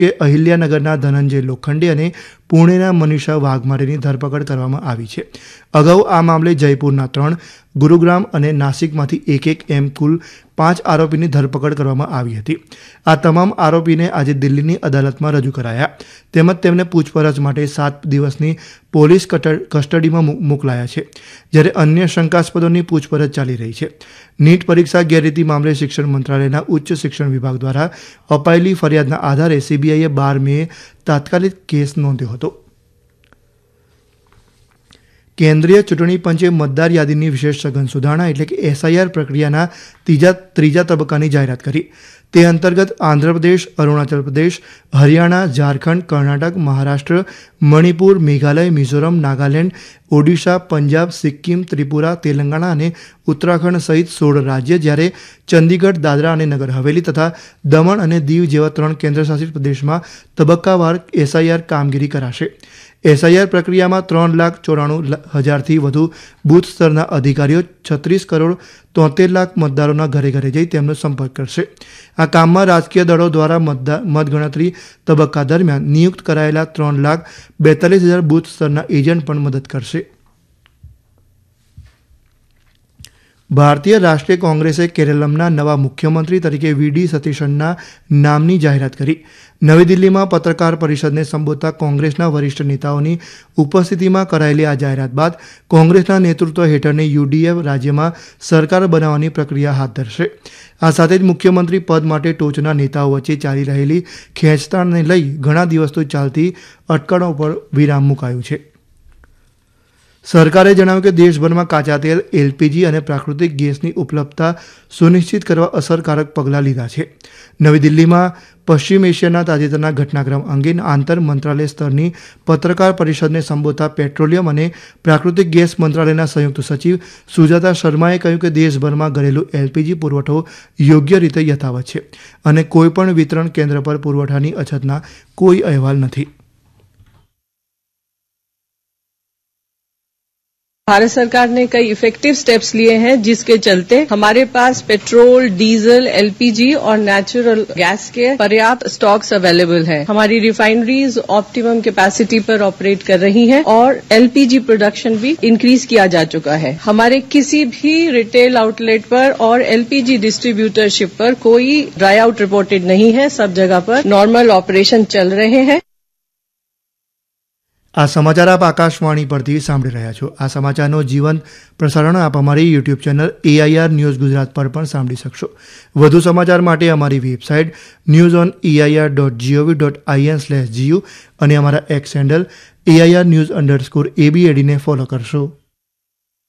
કે અહિલ્યાનગરના ધનંજય લોખંડે અને પુણેના મનીષા વાઘમારેની ધરપકડ કરવામાં આવી છે. અગાઉ આ મામલે જયપુરના 3, ગુરુગ્રામ અને નાસિકમાંથી એક એમ કુલ 5 આરોપીની ધરપકડ કરવામાં આવી હતી. આ તમામ આરોપીને આજે દિલ્હીની અદાલતમાં રજૂ કરાયા તેમજ તેમને પૂછપરછ માટે 7 દિવસની પોલીસ કસ્ટડીમાં મોકલાયા છે, જ્યારે અન્ય શંકાસ્પદોની પૂછપરછ ચાલી રહી છે. નીટ પરીક્ષા ગેરરીતિ મામલે શિક્ષણ મંત્રાલયના ઉચ્ચ શિક્ષણ વિભાગ દ્વારા અપાયેલી ફરિયાદના આધારે સીબીઆઈએ 12 મેએ તાત્કાલિક કેસ નોંધ્યો હતો. કેન્દ્રીય ચૂંટણી પંચે મતદાર યાદીની વિશેષ સઘન સુધારણા એટલે કે એસઆઈઆર પ્રક્રિયાના ત્રીજા તબક્કાની જાહેરાત કરી. તે અંતર્ગત આંધ્રપ્રદેશ, અરુણાચલ પ્રદેશ, હરિયાણા, ઝારખંડ, કર્ણાટક, મહારાષ્ટ્ર, મણિપુર, મેઘાલય, મિઝોરમ, નાગાલેન્ડ, ઓડિશા, પંજાબ, સિક્કિમ, ત્રિપુરા, તેલંગાણા અને ઉત્તરાખંડ સહિત 16 રાજ્ય, જ્યારે ચંદીગઢ, દાદરા અને નગર હવેલી તથા દમણ અને દીવ જેવા 3 કેન્દ્રશાસિત પ્રદેશમાં તબક્કાવાર એસઆઈઆર કામગીરી કરાશે. એસઆઈઆર પ્રક્રિયામાં 3,94,000થી વધુ બૂથ સ્તરના અધિકારીઓ 36,73,00,000 મતદારોના ઘરે ઘરે જઈ તેમનો સંપર્ક કરશે. આ કામમાં રાજકીય દળો દ્વારા મતગણતરી તબક્કા દરમિયાન નિયુક્ત કરાયેલા 3,42,000 બૂથ સ્તરના એજન્ટ પણ મદદ કરશે. ભારતીય રાષ્ટ્રીય કોંગ્રેસે કેરળમના નવા મુખ્યમંત્રી તરીકે વીડી સતીશનના નામની જાહેરાત કરી. નવી દિલ્હીમાં પત્રકાર પરિષદને સંબોધતા કોંગ્રેસના વરિષ્ઠ નેતાઓની ઉપસ્થિતિમાં કરાયેલી આ જાહેરાત બાદ કોંગ્રેસના નેતૃત્વ હેઠળની યુડીએફ રાજ્યમાં સરકાર બનાવવાની પ્રક્રિયા હાથ ધરશે. આ સાથે જ મુખ્યમંત્રી પદ માટે ટોચના નેતાઓ વચ્ચે ચાલી રહેલી ખેંચતાણને લઈ ઘણા દિવસથી ચાલતી અટકળો પર વિરામ મુકાયું છે. સરકારે જણાવ્યું કે દેશભરમાં કાચા તેલ, એલપીજી અને પ્રાકૃતિક ગેસની ઉપલબ્ધતા સુનિશ્ચિત કરવા અસરકારક પગલાં લીધા છે. નવી દિલ્હીમાં પશ્ચિમ એશિયાના તાજેતરના ઘટનાક્રમ અંગે આંતર મંત્રાલય સ્તરની પત્રકાર પરિષદને સંબોધતા પેટ્રોલિયમ અને પ્રાકૃતિક ગેસ મંત્રાલયના સંયુક્ત સચિવ સુજાતા શર્માએ કહ્યું કે દેશભરમાં ઘરેલું એલપીજી પુરવઠો યોગ્ય રીતે યથાવત છે અને કોઈપણ વિતરણ કેન્દ્ર પર પુરવઠાની અછતના કોઈ અહેવાલ નથી. भारत सरकार ने कई इफेक्टिव स्टेप्स लिए हैं, जिसके चलते हमारे पास पेट्रोल, डीजल, एलपीजी और नेचुरल गैस के पर्याप्त स्टॉक्स अवेलेबल हैं. हमारी रिफाइनरीज ऑप्टिमम कैपेसिटी पर ऑपरेट कर रही हैं और एलपीजी प्रोडक्शन भी इंक्रीज किया जा चुका है. हमारे किसी भी रिटेल आउटलेट पर और एलपीजी डिस्ट्रीब्यूटरशिप पर कोई ड्राई आउट रिपोर्टेड नहीं है. सब जगह पर नॉर्मल ऑपरेशन चल रहे हैं. આ સમાચાર આપ આકાશવાણી પરથી સાંભળી રહ્યા છો. આ સમાચારનો જીવંત પ્રસારણ આપ અમારી YouTube channel AIR news Gujarat પર પણ સાંભળી શકશો. વધુ સમાચાર માટે અમારી વેબસાઇટ newsoneir.gov.in/gu અને અમારા એક્સ હેન્ડલ AIR News_ABAD ને ફોલો કરશો.